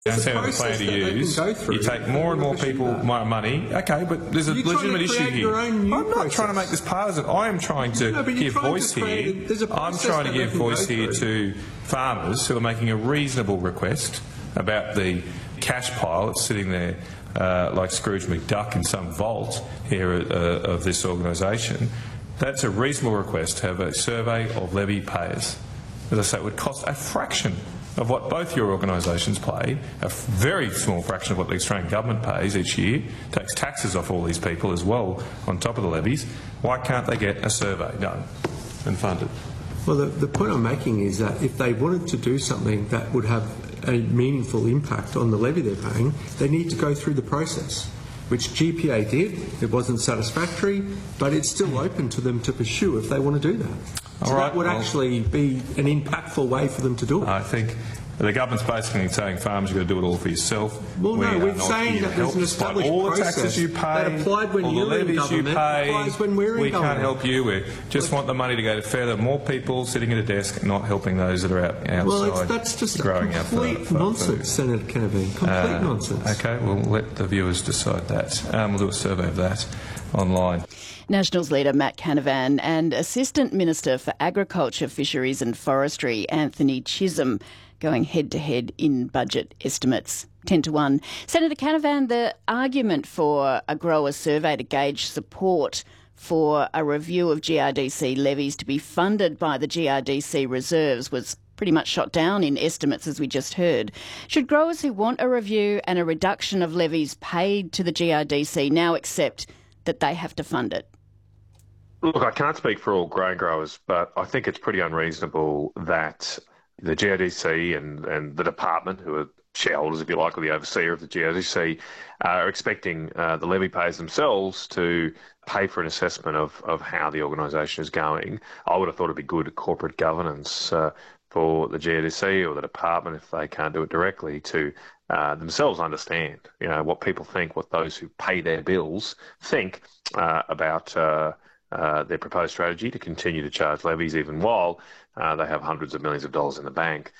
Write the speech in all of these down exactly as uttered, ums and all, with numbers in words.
Don't see a plan to use. You take more and more people more money. Okay, but there's a You're legitimate issue here. I'm not process. trying to make this partisan. I am trying to no, give trying voice to here. A, I'm trying to give voice here to farmers who are making a reasonable request about the cash pile that's sitting there uh, like Scrooge McDuck in some vault here uh, of this organisation. That's a reasonable request to have a survey of levy payers. As I say, it would cost a fraction of what both your organisations pay, a very small fraction of what the Australian government pays each year, takes taxes off all these people as well on top of the levies. Why can't they get a survey done and funded? Well, the, the point I'm making is that if they wanted to do something that would have a meaningful impact on the levy they're paying, they need to go through the process, which G P A did. It wasn't satisfactory, but it's still open to them to pursue if they want to do that. So All right, that would well, actually be an impactful way for them to do it. I think the government's basically saying farmers, you've got to do it all for yourself. Well, no, we we're saying that there's an established all the process taxes you pay, that applied when all you the were in levies you government, pay, applies when we're in we government. can't help you. We just want the money to go to further more people sitting at a desk, not helping those that are out outside. Well, it's, that's just growing complete out for, for nonsense, food. Senator Canavan. Complete uh, nonsense. Okay, we'll let the viewers decide that. Um, we'll do a survey of that online. Nationals leader Matt Canavan and Assistant Minister for Agriculture, Fisheries and Forestry Anthony Chisholm going head-to-head in budget estimates. ten to one. Senator Canavan, the argument for a grower survey to gauge support for a review of G R D C levies to be funded by the G R D C reserves was pretty much shot down in estimates, as we just heard. Should growers who want a review and a reduction of levies paid to the G R D C now accept that they have to fund it? Look, I can't speak for all grain growers, but I think it's pretty unreasonable that the G R D C and, and the department, who are shareholders, if you like, or the overseer of the G R D C, uh, are expecting uh, the levy payers themselves to pay for an assessment of, of how the organisation is going. I would have thought it'd be good corporate governance uh, for the G R D C or the department, if they can't do it directly, to uh, themselves understand, you know, what people think, what those who pay their bills think uh, about uh, uh, their proposed strategy to continue to charge levies even while uh, they have hundreds of millions of dollars in the bank.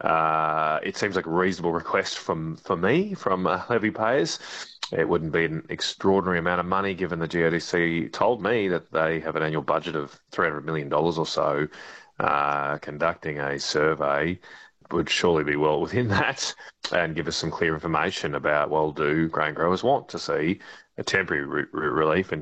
Uh, it seems like a reasonable request from for me, from uh, levy payers. It wouldn't be an extraordinary amount of money, given the G R D C told me that they have an annual budget of three hundred million dollars or so. Uh, conducting a survey would surely be well within that and give us some clear information about, well, do grain growers want to see a temporary re- relief in